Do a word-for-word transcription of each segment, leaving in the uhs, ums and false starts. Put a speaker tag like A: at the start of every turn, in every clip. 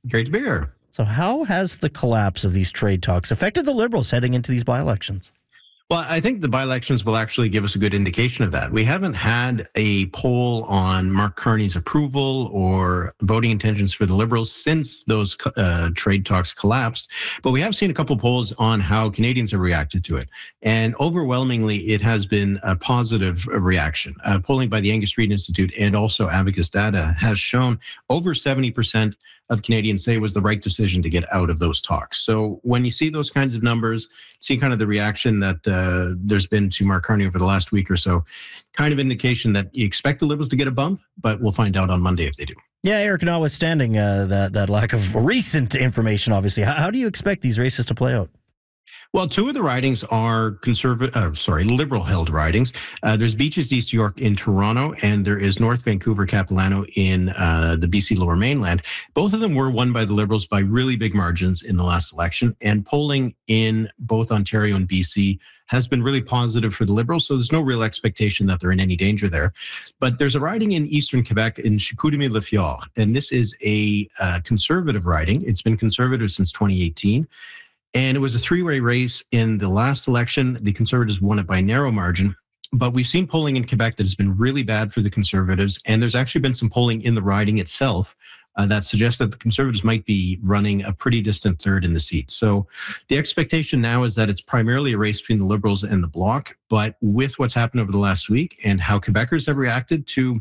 A: Great to be here.
B: So how has the collapse of these trade talks affected the Liberals heading into these by-elections?
A: Well, I think the by-elections will actually give us a good indication of that. We haven't had a poll on Mark Carney's approval or voting intentions for the Liberals since those uh, trade talks collapsed, but we have seen a couple polls on how Canadians have reacted to it. And overwhelmingly, it has been a positive reaction. Uh, polling by the Angus Reid Institute and also Abacus Data has shown over seventy percent of Canadians say it was the right decision to get out of those talks. So when you see those kinds of numbers, see kind of the reaction that uh, there's been to Mark Carney over the last week or so, kind of indication that you expect the Liberals to get a bump, but we'll find out on Monday if they do.
B: Yeah, Eric, notwithstanding uh, that, that lack of recent information, obviously, how, how do you expect these races to play out?
A: Well, two of the ridings are conservative, uh, sorry, Liberal-held ridings. Uh, there's Beaches East York in Toronto, and there is North Vancouver Capilano in uh, the B C Lower Mainland. Both of them were won by the Liberals by really big margins in the last election, and polling in both Ontario and B C has been really positive for the Liberals, so there's no real expectation that they're in any danger there. But there's a riding in eastern Quebec in Chicoutimi-Le and this is a uh, conservative riding. It's been conservative since twenty eighteen. And it was a three-way race in the last election. The Conservatives won it by a narrow margin. But we've seen polling in Quebec that has been really bad for the Conservatives. And there's actually been some polling in the riding itself uh, that suggests that the Conservatives might be running a pretty distant third in the seat. So the expectation now is that it's primarily a race between the Liberals and the Bloc. But with what's happened over the last week and how Quebecers have reacted to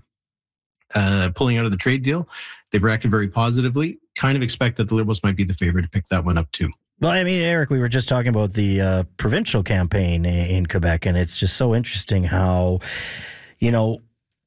A: uh, pulling out of the trade deal, they've reacted very positively. Kind of expect that the Liberals might be the favorite to pick that one up too.
B: Well, I mean, Eric, we were just talking about the uh, provincial campaign in Quebec, and it's just so interesting how, you know,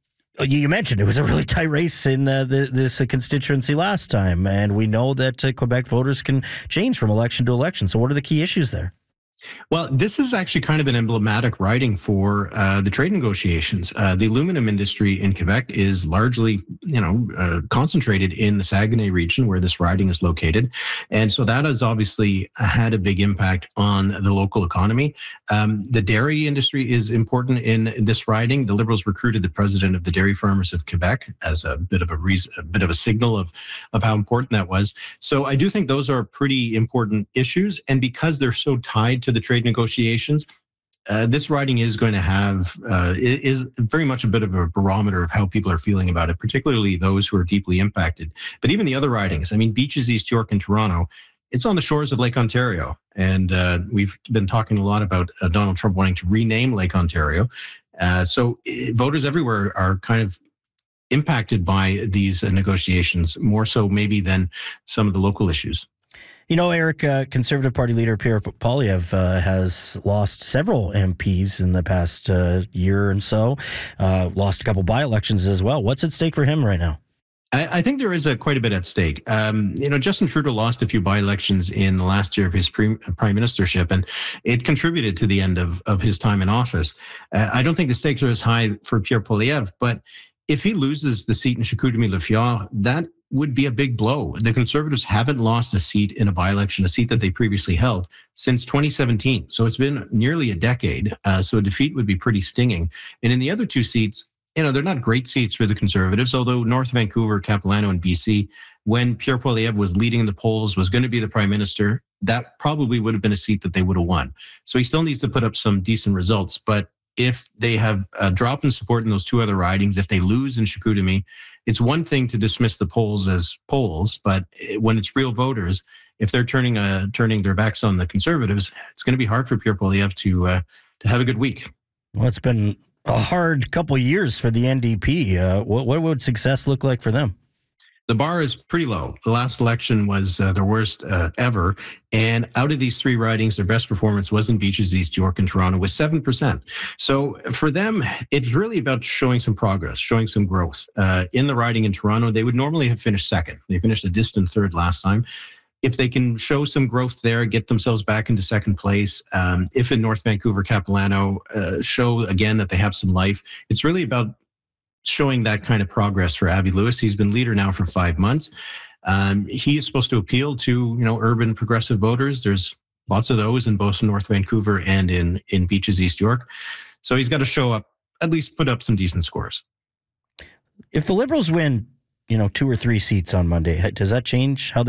B: you mentioned it was a really tight race in uh, the, this uh, constituency last time, and we know that uh, Quebec voters can change from election to election. So what are the key issues there?
A: Well, this is actually kind of an emblematic riding for uh, the trade negotiations. Uh, the aluminum industry in Quebec is largely, you know, uh, concentrated in the Saguenay region where this riding is located. And so that has obviously had a big impact on the local economy. Um, the dairy industry is important in this riding. The Liberals recruited the president of the Dairy Farmers of Quebec as a bit of a reason, a bit of a signal of, of how important that was. So I do think those are pretty important issues. And because they're so tied to the trade negotiations, uh, this riding is going to have uh, is very much a bit of a barometer of how people are feeling about it, particularly those who are deeply impacted. But even the other ridings, I mean, Beaches East York and Toronto, it's on the shores of Lake Ontario, and uh, we've been talking a lot about uh, Donald Trump wanting to rename Lake Ontario. Uh, so uh, voters everywhere are kind of impacted by these uh, negotiations more so maybe than some of the local issues.
B: You know, Eric, uh, Conservative Party leader Pierre Poilievre uh, has lost several M Ps in the past uh, year and so, uh, lost a couple by-elections as well. What's at stake for him right now?
A: I, I think there is a, quite a bit at stake. Um, you know, Justin Trudeau lost a few by-elections in the last year of his pre- prime ministership, and it contributed to the end of, of his time in office. Uh, I don't think the stakes are as high for Pierre Poilievre, but if he loses the seat in Chicoutimi-Le that would be a big blow. The Conservatives haven't lost a seat in a by-election, a seat that they previously held, since twenty seventeen. So it's been nearly a decade. Uh, so a defeat would be pretty stinging. And in the other two seats, you know, they're not great seats for the Conservatives, although North Vancouver, Capilano, and B C, when Pierre Poilievre was leading the polls, was going to be the prime minister, that probably would have been a seat that they would have won. So he still needs to put up some decent results. But if they have a drop in support in those two other ridings, if they lose in Chicoutimi, it's one thing to dismiss the polls as polls, but when it's real voters, if they're turning uh, turning their backs on the Conservatives, it's going to be hard for Pierre Poilievre to uh, to have a good week.
B: Well, it's been a hard couple of years for the N D P. Uh, what, what would success look like for them?
A: The bar is pretty low. The last election was uh, the worst uh, ever. And out of these three ridings, their best performance was in Beaches East York and Toronto with seven percent. So for them, it's really about showing some progress, showing some growth. Uh, in the riding in Toronto, they would normally have finished second. They finished a distant third last time. If they can show some growth there, get themselves back into second place, um, if in North Vancouver, Capilano, uh, show again that they have some life, it's really about showing that kind of progress for Avi Lewis. He's been leader now for five months. Um, he is supposed to appeal to, you know, urban progressive voters. There's lots of those in both North Vancouver and in, in Beaches East York. So he's got to show up, at least put up some decent scores.
B: If the Liberals win, you know, two or three seats on Monday, does that change how they